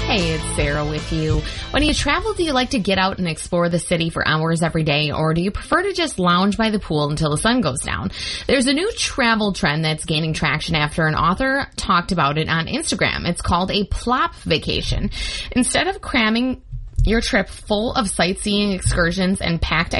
Hey, it's Sarah with you. When you travel, do you like to get out and explore the city for hours every day, or do you prefer to just lounge by the pool until the sun goes down? There's a new travel trend that's gaining traction after an author talked about it on Instagram. It's called a plop vacation. Instead of cramming your trip full of sightseeing excursions and packed